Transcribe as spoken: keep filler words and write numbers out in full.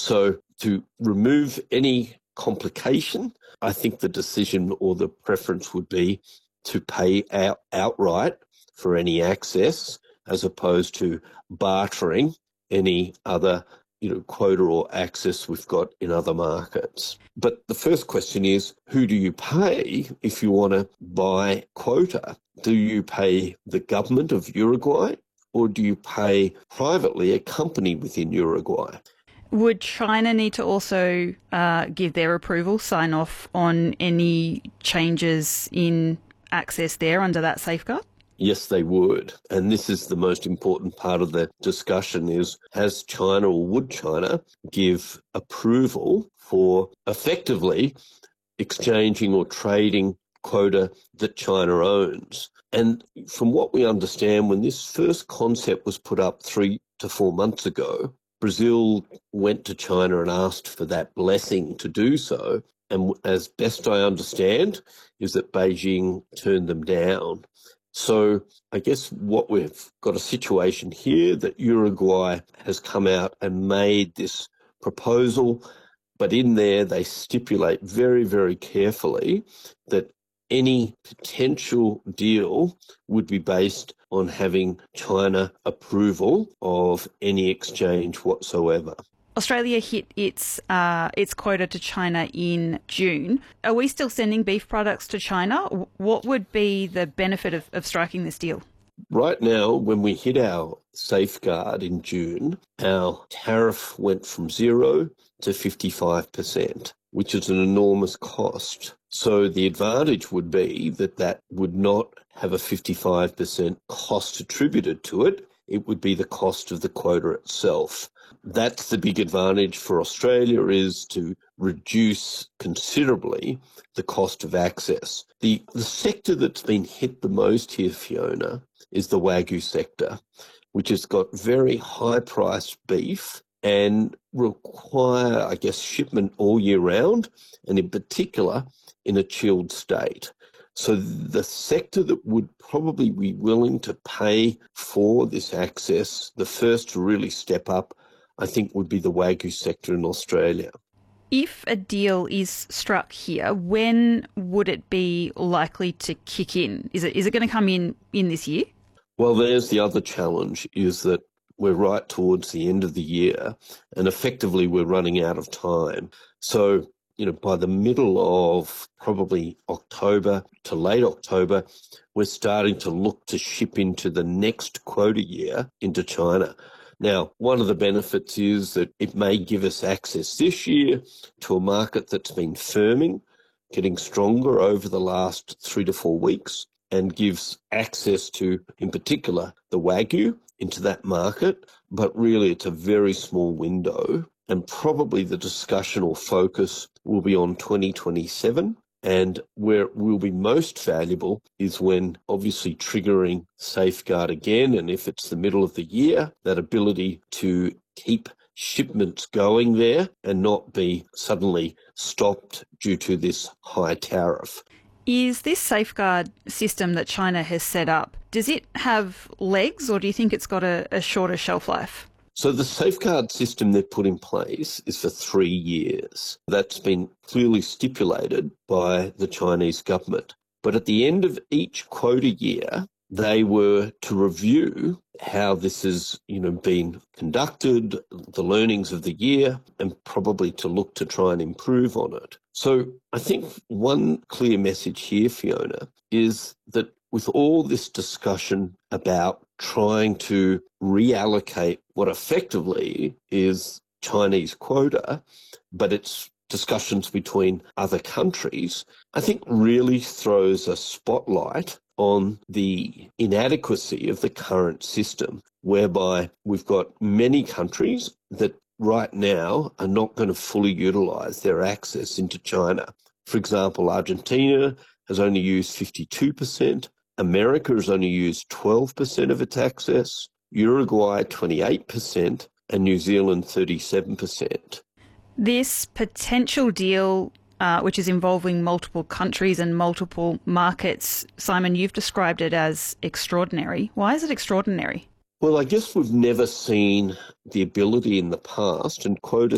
So to remove any complication, I think the decision or the preference would be to pay out outright for any access as opposed to bartering any other you know, quota or access we've got in other markets. But the first question is, who do you pay if you want to buy quota? Do you pay the government of Uruguay or do you pay privately a company within Uruguay? Would China need to also uh, give their approval, sign off on any changes in access there under that safeguard? Yes, they would. And this is the most important part of the discussion is, has China or would China give approval for effectively exchanging or trading quota that China owns? And from what we understand, when this first concept was put up three to four months ago, Brazil went to China and asked for that blessing to do so. And as best I understand, is that Beijing turned them down. So I guess what we've got a situation here that Uruguay has come out and made this proposal, but in there they stipulate very, very carefully that any potential deal would be based on having China approval of any exchange whatsoever. Australia hit its uh, its quota to China in June. Are we still sending beef products to China? What would be the benefit of, of striking this deal? Right now, when we hit our safeguard in June, our tariff went from zero to fifty-five percent, which is an enormous cost. So the advantage would be that that would not have a fifty-five percent cost attributed to it. It would be the cost of the quota itself. That's the big advantage for Australia, is to reduce considerably the cost of access. The, the sector that's been hit the most here, Fiona, is the Wagyu sector, which has got very high-priced beef and require, I guess, shipment all year round, and in particular in a chilled state. So the sector that would probably be willing to pay for this access, the first to really step up, I think would be the Wagyu sector in Australia. If a deal is struck here, when would it be likely to kick in? Is it is it going to come in in this year? Well, there's the other challenge, is that we're right towards the end of the year and effectively we're running out of time. So, you know, by the middle of probably October to late October, we're starting to look to ship into the next quota year into China. Now, one of the benefits is that it may give us access this year to a market that's been firming, getting stronger over the last three to four weeks, and gives access to, in particular, the Wagyu into that market. But really, it's a very small window, and probably the discussion or focus will be on twenty twenty-seven. And where it will be most valuable is when obviously triggering safeguard again, and if it's the middle of the year, that ability to keep shipments going there and not be suddenly stopped due to this high tariff. Is this safeguard system that China has set up, does it have legs, or do you think it's got a, a shorter shelf life? So the safeguard system they've put in place is for three years. That's been clearly stipulated by the Chinese government. But at the end of each quota year, they were to review how this has, you know, been conducted, the learnings of the year, and probably to look to try and improve on it. So I think one clear message here, Fiona, is that with all this discussion about trying to reallocate what effectively is Chinese quota, but it's discussions between other countries, I think really throws a spotlight on the inadequacy of the current system, whereby we've got many countries that right now are not going to fully utilise their access into China. For example, Argentina has only used fifty-two percent, America has only used twelve percent of its access, Uruguay twenty-eight percent, and New Zealand thirty-seven percent. This potential deal, uh, which is involving multiple countries and multiple markets, Simon, you've described it as extraordinary. Why is it extraordinary? Well, I guess we've never seen the ability in the past, and quota